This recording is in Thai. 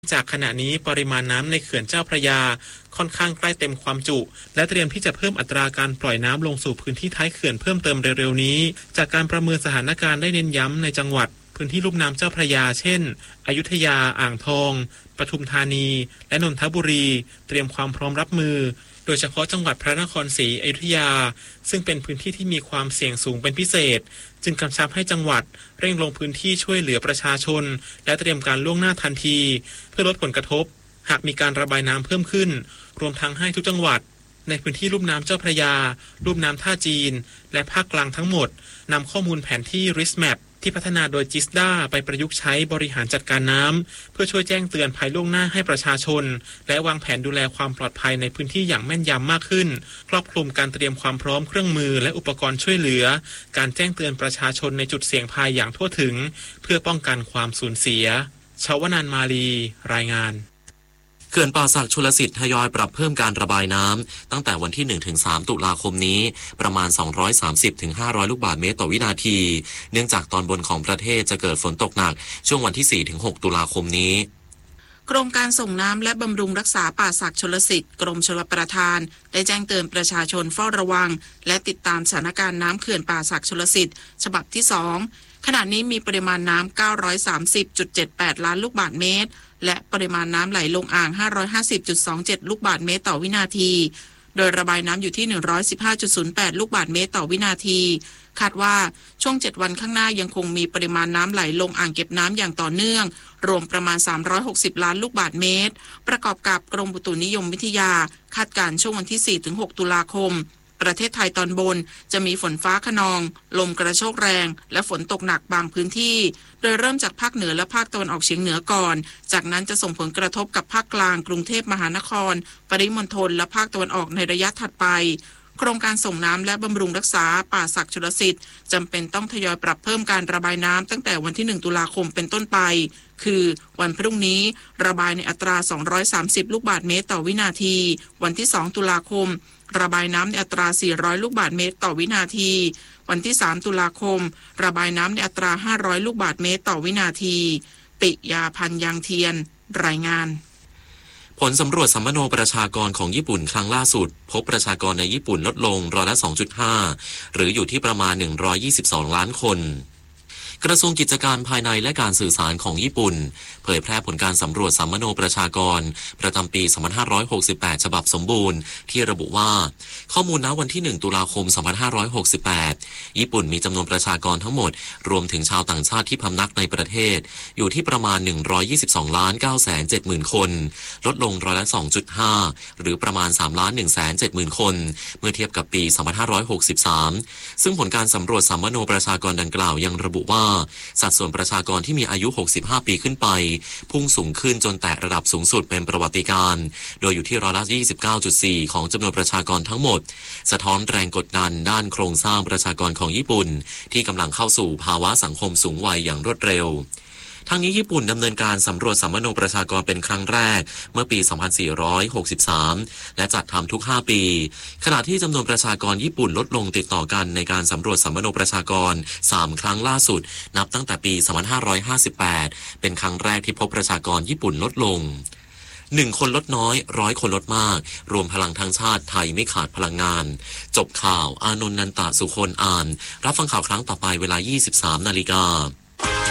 จากขณะนี้ปริมาณน้ำในเขื่อนเจ้าพระยาค่อนข้างใกล้เต็มความจุและเตรียมที่จะเพิ่มอัตราการปล่อยน้ำลงสู่พื้นที่ท้ายเขื่อนเพิ่มเติมเร็วๆนี้จากการประเมินสถานการณ์ได้เน้นย้ำในจังหวัดพื้นที่ลุ่มน้ำเจ้าพระยาเช่นอยุธยาอ่างทองปทุมธานีและนนทบุรีเตรียมความพร้อมรับมือโดยเฉพาะจังหวัดพระนครศรีอยุธยาซึ่งเป็นพื้นที่ที่มีความเสี่ยงสูงเป็นพิเศษจึงกำชับให้จังหวัดเร่งลงพื้นที่ช่วยเหลือประชาชนและเตรียมการล่วงหน้าทันทีเพื่อลดผลกระทบหากมีการระบายน้ำเพิ่มขึ้นรวมทั้งให้ทุกจังหวัดในพื้นที่ลุ่มน้ำเจ้าพระยาลุ่มน้ำท่าจีนและภาคกลางทั้งหมดนำข้อมูลแผนที่ RISMAP ที่พัฒนาโดย GISDA ไปประยุกต์ใช้บริหารจัดการน้ำเพื่อช่วยแจ้งเตือนภัยล่วงหน้าให้ประชาชนและวางแผนดูแลความปลอดภัยในพื้นที่อย่างแม่นยำมากขึ้นครอบคลุมการเตรียมความพร้อมเครื่องมือและอุปกรณ์ช่วยเหลือการแจ้งเตือนประชาชนในจุดเสี่ยงภัยอย่างทั่วถึงเพื่อป้องกันความสูญเสียชวนันท์มาลีรายงานเขื่อนป่าสักชลสิทธิ์ทยอยปรับเพิ่มการระบายน้ำตั้งแต่วันที่ 1-3 ตุลาคมนี้ประมาณ 230-500 ลูกบาศก์เมตรต่อวินาทีเนื่องจากตอนบนของประเทศจะเกิดฝนตกหนักช่วงวันที่ 4-6 ตุลาคมนี้โครงการส่งน้ำและบำรุงรักษาป่าสักชลสิทธิ์กรมชลประทานได้แจ้งเตือนประชาชนเฝ้าระวังและติดตามสถานการณ์น้ำเขื่อนป่าสักชลสิทธิ์ฉบับที่ 2ขณะนี้มีปริมาณน้ำ 930.78 ล้านลูกบาศก์เมตรและปริมาณน้ำไหลลงอ่าง 550.27 ลูกบาศก์เมตรต่อวินาทีโดยระบายน้ำอยู่ที่ 115.08 ลูกบาศก์เมตรต่อวินาทีคาดว่าช่วง7วันข้างหน้ายังคงมีปริมาณน้ำไหลลงอ่างเก็บน้ำอย่างต่อเนื่องรวมประมาณ360ล้านลูกบาศก์เมตรประกอบกับกรมอุตุนิยมวิทยาคาดการณ์ช่วงวันที่ 4-6 ตุลาคมประเทศไทยตอนบนจะมีฝนฟ้าคะนองลมกระโชกแรงและฝนตกหนักบางพื้นที่โดยเริ่มจากภาคเหนือและภาคตะวันออกเฉียงเหนือก่อนจากนั้นจะส่งผลกระทบกับภาคกลางกรุงเทพมหานครปริมณฑลและภาคตะวันออกในระยะถัดไปโครงการส่งน้ำและบำรุงรักษาป่าสักชลสิทธิ์จำเป็นต้องทยอยปรับเพิ่มการระบายน้ำตั้งแต่วันที่ 1 ตุลาคมเป็นต้นไปคือวันพรุ่งนี้ระบายในอัตรา 230 ลูกบาศก์เมตรต่อวินาทีวันที่ 2 ตุลาคมระบายน้ำในอัตรา 400 ลูกบาศก์เมตรต่อวินาทีวันที่ 3 ตุลาคมระบายน้ำในอัตรา 500 ลูกบาศก์เมตรต่อวินาทีปิยาพันธ์ยางเทียนรายงานผลสำรวจสัมมโนประชากรของญี่ปุ่นครั้งล่าสุดพบประชากรในญี่ปุ่นลดลง2.5%หรืออยู่ที่ประมาณ122ล้านคนกระทรวงกิจการภายในและการสื่อสารของญี่ปุ่นเผยแพร่ผลการสำรวจสัมมโนประชากรประจำปี 2568 ฉบับสมบูรณ์ที่ระบุว่าข้อมูลณวันที่ 1 ตุลาคม 2568 ญี่ปุ่นมีจำนวนประชากรทั้งหมดรวมถึงชาวต่างชาติที่พำนักในประเทศอยู่ที่ประมาณ 122,970,000 คนลดลง2.5%หรือประมาณ 3,170,000 คนเมื่อเทียบกับปี 2563 ซึ่งผลการสำรวจสัมมโนประชากรดังกล่าวยังระบุว่าสัดส่วนประชากรที่มีอายุ65ปีขึ้นไปพุ่งสูงขึ้นจนแตะระดับสูงสุดเป็นประวัติการณ์โดยอยู่ที่29.4% ของจำนวนประชากรทั้งหมดสะท้อนแรงกดดันด้านโครงสร้างประชากรของญี่ปุ่นที่กำลังเข้าสู่ภาวะสังคมสูงวัยอย่างรวดเร็วทั้งนี้ญี่ปุ่นดำเนินการสำรวจสัมมโนประชากรเป็นครั้งแรกเมื่อปี 2463 และจัดทำทุก 5 ปีขณะที่จำนวนประชากรญี่ปุ่นลดลงติดต่อกันในการสำรวจสัมมโนประชากร 3 ครั้งล่าสุดนับตั้งแต่ปี 2558 เป็นครั้งแรกที่พบประชากรญี่ปุ่นลดลง1 คนลดน้อย100 คนลดมากรวมพลังทางชาติไทยไม่ขาดพลังงานจบข่าวอานนท์ นันตะสุคนอ่านรับฟังข่าวครั้งต่อไปเวลา 23 นาฬิกา